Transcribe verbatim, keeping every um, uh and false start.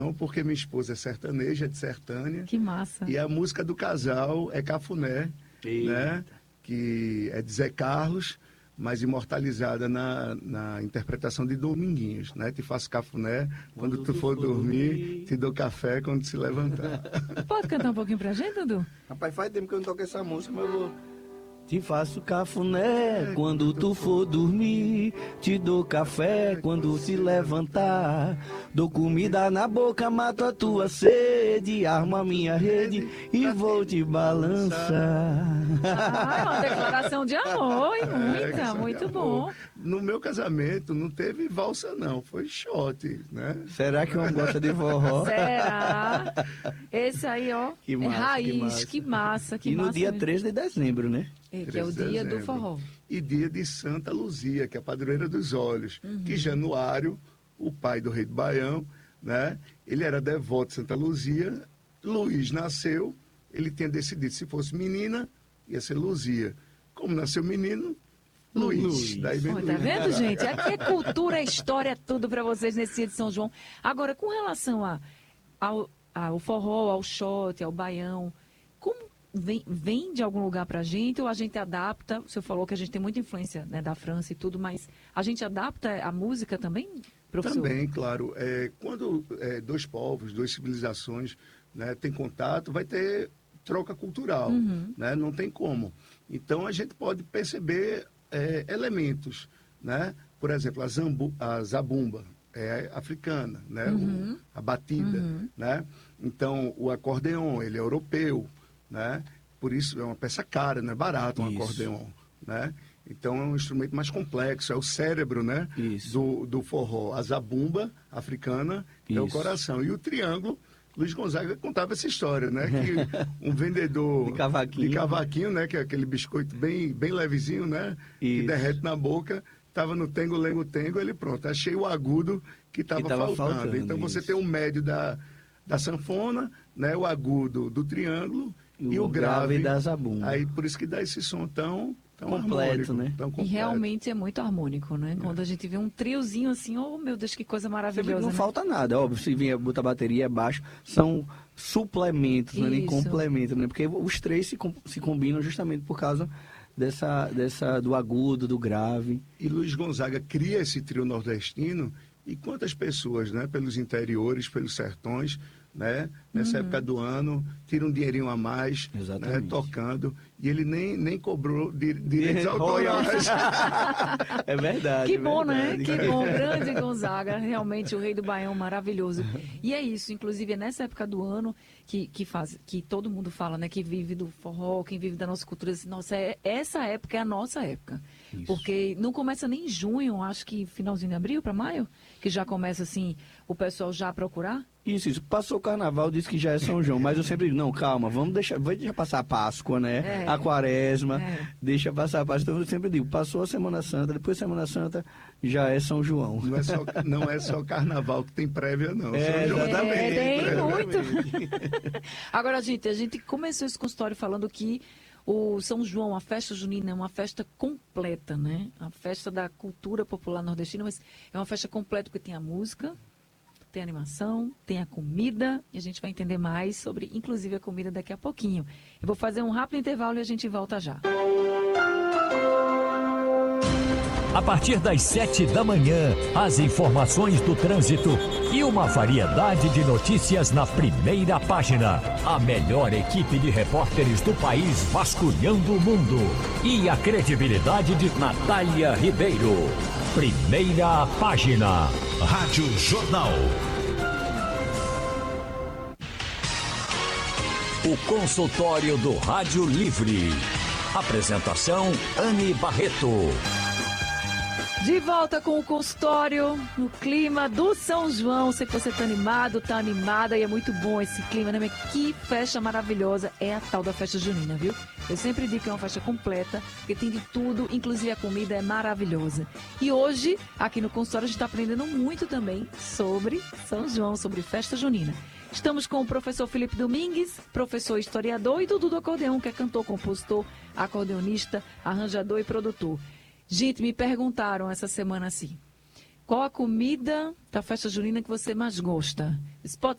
porque minha esposa é sertaneja, é de Sertânia. Que massa. E a música do casal é Cafuné, né? Que é de Zé Carlos, mas imortalizada na, na interpretação de Dominguinhos, né? Te faço cafuné quando, quando tu, tu for, for dormir, dormir, te dou café quando se levantar. Pode cantar um pouquinho pra gente, Dudu? Rapaz, faz tempo que eu não toco essa música, mas eu vou... Te faço cafuné quando tu for dormir, te dou café quando se levantar, dou comida na boca, mato a tua sede, armo a minha rede e vou te balançar. Ah, é uma declaração de amor, hein? Muita, é, muito bom. No meu casamento não teve valsa não, foi shot, né? Será que um gosta de forró? Será? Esse aí, ó, que massa, é raiz, que massa, que massa. Que e no massa dia mesmo. três de dezembro, né? É, que é o dia do forró. E dia de Santa Luzia, que é a padroeira dos olhos. Uhum. Que Januário, o pai do rei do Baião, né? Ele era devoto de Santa Luzia. Luiz nasceu, ele tinha decidido, se fosse menina, ia ser Luzia. Como nasceu menino, Luiz. Luiz. Daí vem Pô, Luiz. Tá vendo, gente? Aqui é cultura, é história, é tudo para vocês nesse dia de São João. Agora, com relação a, ao, ao forró, ao shot, ao baião, como Vem, vem de algum lugar pra gente ou a gente adapta? O senhor falou que a gente tem muita influência, né, da França e tudo, mas a gente adapta a música também, professor? Também, claro. É, quando é, dois povos, duas civilizações, né, têm contato, vai ter troca cultural, uhum. né? Não tem como. Então a gente pode perceber é, elementos, né? Por exemplo, a, zambu, a zabumba é africana, né? Uhum. O, a batida, uhum. né? Então o acordeon, ele é europeu, né? Por isso é uma peça cara, não é barato um isso. acordeon, né? Então é um instrumento mais complexo, é o cérebro, né? Do, do forró. A zabumba africana isso. é o coração. E o triângulo, Luiz Gonzaga contava essa história, né? Que um vendedor de cavaquinho, de cavaquinho, né? Que é aquele biscoito bem, bem levezinho, né? Isso. Que derrete na boca. Estava no tengo, lengo, tengo, ele pronto. Achei o agudo que estava faltando. faltando. Então isso. Você tem o médio da, da sanfona, né? O agudo do triângulo, e o grave, grave da zabumba. Aí por isso que dá esse som tão, tão completo, harmônico, né? Tão completo. E realmente é muito harmônico, né? É. Quando a gente vê um triozinho assim, oh meu Deus, que coisa maravilhosa. Não né? falta nada, óbvio, se vier botar bateria baixo, são suplementos, não é nem complementos, né? Porque os três se, se combinam justamente por causa dessa, dessa, do agudo, do grave. E Luiz Gonzaga cria esse trio nordestino, e quantas pessoas, né? Pelos interiores, pelos sertões, né? Nessa uhum. época do ano, tira um dinheirinho a mais, né? Tocando, e ele nem, nem cobrou di direitos autorais. É verdade. Que bom, verdade. né? Que bom, grande Gonzaga, realmente o rei do Baião, maravilhoso. E é isso, inclusive é nessa época do ano que, que, faz, que todo mundo fala, né? Que vive do forró, quem vive da nossa cultura, assim, nossa, é, essa época é a nossa época. Isso. Porque não começa nem em junho, acho que finalzinho de abril para maio, que já começa assim, o pessoal já a procurar. Isso, isso. Passou o carnaval, disse que já é São João, mas eu sempre digo, não, calma, vamos deixar, vamos deixar passar a Páscoa, né? É, a Quaresma, é. deixa passar a Páscoa. Então eu sempre digo, passou a Semana Santa, depois da Semana Santa já é São João. Não é só, não é só carnaval que tem prévia, não. É, São João é, também. Tem prévia. muito. Agora, gente, a gente começou esse consultório falando que o São João, a festa junina, é uma festa completa, né? A festa da cultura popular nordestina, mas é uma festa completa porque tem a música, tem a animação, tem a comida, e a gente vai entender mais sobre, inclusive, a comida daqui a pouquinho. Eu vou fazer um rápido intervalo e a gente volta já. A partir das sete da manhã, as informações do trânsito e uma variedade de notícias na primeira página. A melhor equipe de repórteres do país vasculhando o mundo. E a credibilidade de Natália Ribeiro. Primeira página. Rádio Jornal. O consultório do Rádio Livre. Apresentação Anne Barreto. De volta com o consultório, no clima do São João. Sei que você está animado, está animada e é muito bom esse clima, né? Mas que festa maravilhosa é a tal da festa junina, viu? Eu sempre digo que é uma festa completa, porque tem de tudo, inclusive a comida é maravilhosa. E hoje, aqui no consultório, a gente está aprendendo muito também sobre São João, sobre festa junina. Estamos com o professor Felipe Domingues, professor historiador, e Dudu do Acordeão, que é cantor, compositor, acordeonista, arranjador e produtor. Gente, me perguntaram essa semana assim, qual a comida da festa junina que você mais gosta? Isso pode